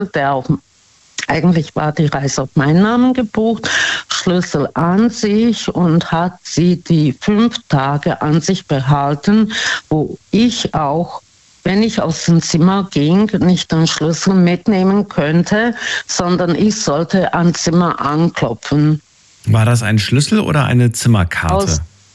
Eigentlich war die Reise auf meinen Namen gebucht, Schlüssel an sich, und hat sie die 5 Tage an sich behalten, wo ich auch, wenn ich aus dem Zimmer ging, nicht den Schlüssel mitnehmen könnte, sondern ich sollte am Zimmer anklopfen. War das ein Schlüssel oder eine Zimmerkarte?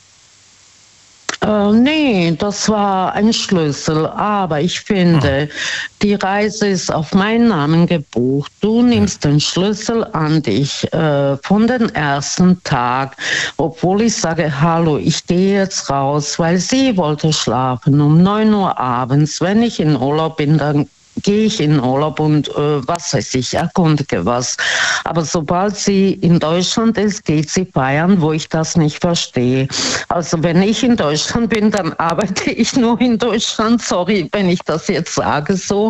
Nee, das war ein Schlüssel, aber ich finde, die Reise ist auf meinen Namen gebucht. Du nimmst den Schlüssel an dich von den ersten Tag, obwohl ich sage, hallo, ich gehe jetzt raus, weil sie wollte schlafen um 9 Uhr abends. Wenn ich in Urlaub bin, dann gehe ich in Urlaub und was weiß ich, erkundige was. Aber sobald sie in Deutschland ist, geht sie feiern, wo ich das nicht verstehe. Also wenn ich in Deutschland bin, dann arbeite ich nur in Deutschland. Sorry, wenn ich das jetzt sage so.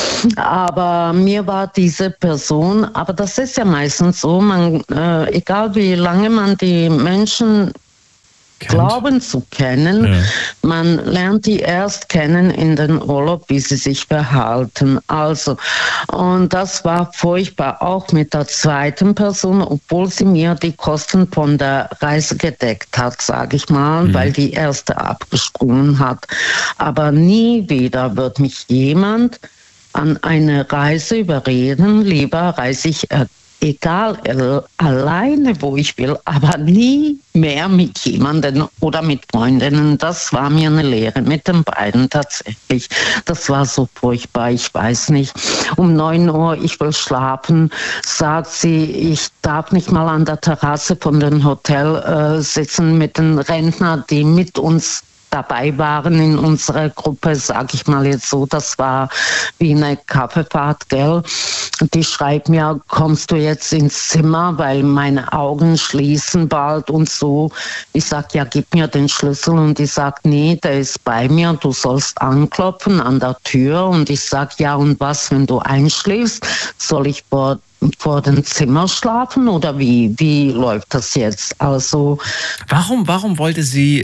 Aber mir war diese Person, aber das ist ja meistens so, man, egal wie lange man die Menschen glauben zu kennen. Man lernt die erst kennen in den Urlaub, wie sie sich verhalten. Also, und das war furchtbar, auch mit der zweiten Person, obwohl sie mir die Kosten von der Reise gedeckt hat, sage ich mal, weil die erste abgesprungen hat. Aber nie wieder wird mich jemand an eine Reise überreden. Lieber reise ich egal, alleine, wo ich will, aber nie mehr mit jemandem oder mit Freundinnen. Das war mir eine Lehre mit den beiden tatsächlich. Das war so furchtbar, ich weiß nicht. Um 9 Uhr, ich will schlafen, sagt sie, ich darf nicht mal an der Terrasse von dem Hotel sitzen mit den Rentnern, die mit uns dabei waren in unserer Gruppe, sage ich mal jetzt so, das war wie eine Kaffeefahrt, gell. Die schreibt mir, kommst du jetzt ins Zimmer, weil meine Augen schließen bald und so. Ich sag, ja, gib mir den Schlüssel, und die sagt, nee, der ist bei mir, du sollst anklopfen an der Tür, und ich sag, ja, und was, wenn du einschläfst, soll ich vor dem Zimmer schlafen oder wie läuft das jetzt? Also warum wollte sie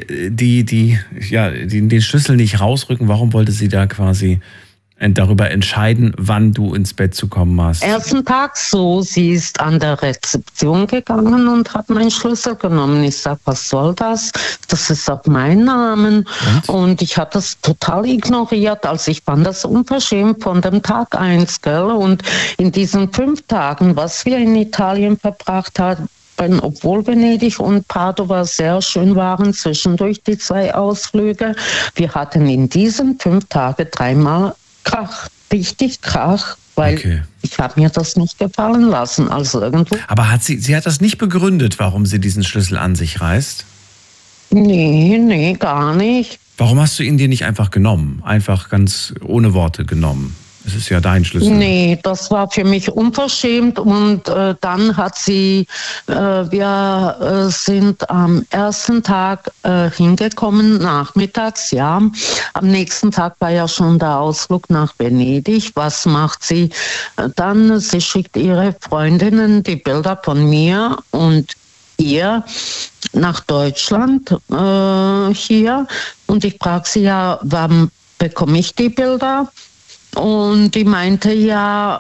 den Schlüssel nicht rausrücken? Warum wollte sie da quasi darüber entscheiden, wann du ins Bett zu kommen hast? Ersten Tag so, sie ist an der Rezeption gegangen und hat meinen Schlüssel genommen. Ich sag, was soll das? Das ist auf meinen Namen. Und ich habe das total ignoriert. Also ich fand das unverschämt von dem Tag 1, gell? Und in diesen 5 Tagen, was wir in Italien verbracht haben, obwohl Venedig und Padova sehr schön waren, zwischendurch die 2 Ausflüge, wir hatten in diesen 5 Tagen 3-mal Krach, richtig Krach, weil ich habe mir das nicht gefallen lassen. Also irgendwo. Aber sie hat das nicht begründet, warum sie diesen Schlüssel an sich reißt? Nee, gar nicht. Warum hast du ihn dir nicht einfach genommen? Einfach ganz ohne Worte genommen? Es ist ja dein Schlüssel. Nee, das war für mich unverschämt, und dann hat sie, wir sind am ersten Tag hingekommen, nachmittags, ja. Am nächsten Tag war ja schon der Ausflug nach Venedig. Was macht sie? Dann, sie schickt ihre Freundinnen die Bilder von mir und ihr nach Deutschland hier, und ich frage sie ja, wann bekomme ich die Bilder? Und die meinte, ja,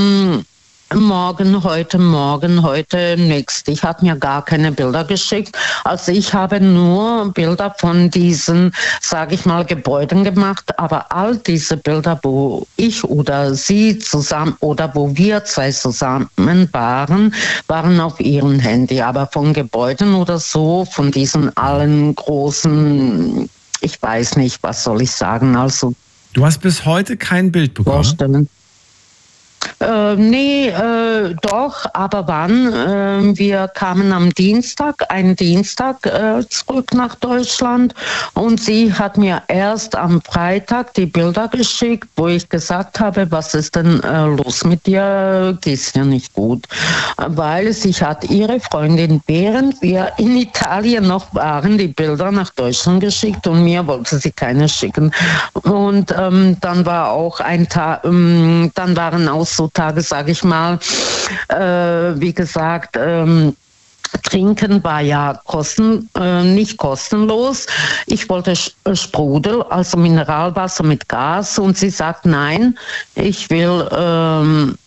morgen, heute, nächst. Ich habe mir gar keine Bilder geschickt. Also ich habe nur Bilder von diesen, sage ich mal, Gebäuden gemacht. Aber all diese Bilder, wo ich oder sie zusammen oder wo wir 2 zusammen waren auf ihrem Handy. Aber von Gebäuden oder so, von diesen allen großen, ich weiß nicht, was soll ich sagen, also. Du hast bis heute kein Bild bekommen? Vorstellen. Nee, doch, aber wann? Wir kamen am Dienstag zurück nach Deutschland, und sie hat mir erst am Freitag die Bilder geschickt, wo ich gesagt habe, was ist denn los mit dir? Geht's dir nicht gut? Weil sie hat ihre Freundin, während wir in Italien noch waren, die Bilder nach Deutschland geschickt, und mir wollte sie keine schicken. Und dann war auch ein Tag, dann waren auch so Tage, sage ich mal, wie gesagt, Trinken war ja nicht kostenlos. Ich wollte Sprudel, also Mineralwasser mit Gas, und sie sagt, nein, ich will